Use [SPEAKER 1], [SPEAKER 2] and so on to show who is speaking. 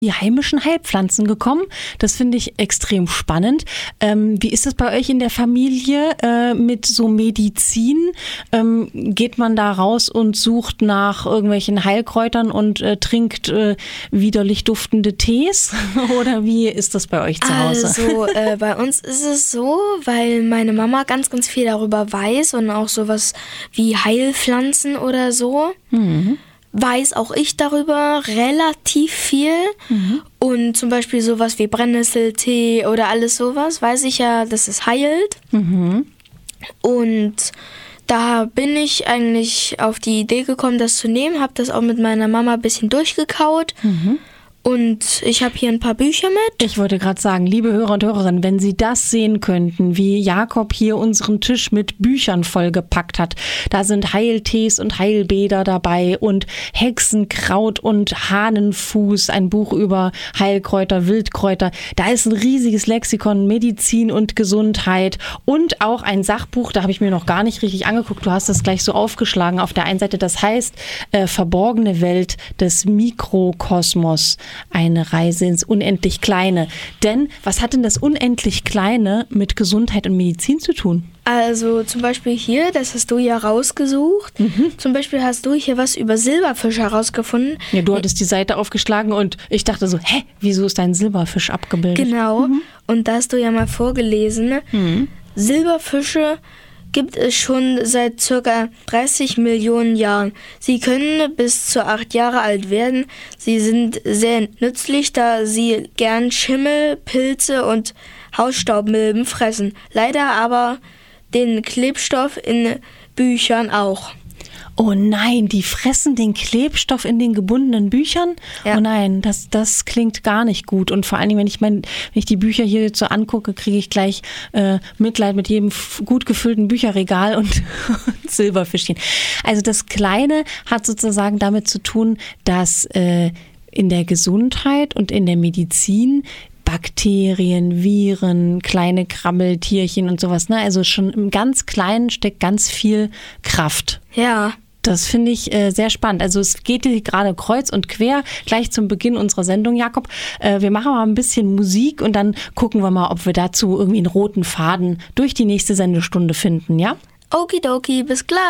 [SPEAKER 1] die heimischen Heilpflanzen gekommen. Das finde ich extrem spannend. Wie ist das bei euch in der Familie mit so Medizin? Geht man da raus und sucht nach irgendwelchen Heilkräutern und trinkt widerlich duftende Tees? Oder wie ist das bei euch zu Hause?
[SPEAKER 2] Also bei uns ist es so, weil meine Mama ganz, ganz viel darüber weiß und auch sowas wie Heilpflanzen oder so. Weiß auch ich darüber relativ viel. Und zum Beispiel sowas wie Brennnesseltee oder alles sowas, weiß ich ja, dass es heilt. Und da bin ich eigentlich auf die Idee gekommen, das zu nehmen, habe das auch mit meiner Mama ein bisschen durchgekaut. Und ich habe hier ein paar Bücher mit.
[SPEAKER 1] Ich wollte gerade sagen, liebe Hörer und Hörerinnen, wenn Sie das sehen könnten, wie Jakob hier unseren Tisch mit Büchern vollgepackt hat. Da sind Heiltees und Heilbäder dabei und Hexenkraut und Hahnenfuß, ein Buch über Heilkräuter, Wildkräuter. Da ist ein riesiges Lexikon, Medizin und Gesundheit und auch ein Sachbuch, da habe ich mir noch gar nicht richtig angeguckt. Du hast das gleich so aufgeschlagen auf der einen Seite. Das heißt, verborgene Welt des Mikrokosmos. Eine Reise ins unendlich Kleine. Denn was hat denn das unendlich Kleine mit Gesundheit und Medizin zu tun?
[SPEAKER 2] Also zum Beispiel hier, das hast du ja rausgesucht. Zum Beispiel hast du hier was über Silberfische herausgefunden.
[SPEAKER 1] Ja, du hattest die Seite aufgeschlagen und ich dachte so, wieso ist ein Silberfisch abgebildet?
[SPEAKER 2] Genau, und da hast du ja mal vorgelesen. Silberfische gibt es schon seit ca. 30 Millionen Jahren. Sie können bis zu 8 Jahre alt werden. Sie sind sehr nützlich, da sie gern Schimmel, Pilze und Hausstaubmilben fressen. Leider aber den Klebstoff in Büchern auch.
[SPEAKER 1] Oh nein, die fressen den Klebstoff in den gebundenen Büchern?
[SPEAKER 2] Ja.
[SPEAKER 1] Oh nein, das klingt gar nicht gut. Und vor allen Dingen, wenn ich die Bücher hier jetzt so angucke, kriege ich gleich Mitleid mit jedem gut gefüllten Bücherregal und Silberfischchen. Also das Kleine hat sozusagen damit zu tun, dass in der Gesundheit und in der Medizin Bakterien, Viren, kleine Krabbeltierchen und sowas. Ne? Also schon im ganz Kleinen steckt ganz viel Kraft.
[SPEAKER 2] Ja.
[SPEAKER 1] Das finde ich sehr spannend. Also es geht hier gerade kreuz und quer, gleich zum Beginn unserer Sendung, Jakob. Wir machen mal ein bisschen Musik und dann gucken wir mal, ob wir dazu irgendwie einen roten Faden durch die nächste Sendestunde finden, ja?
[SPEAKER 2] Okidoki, bis gleich.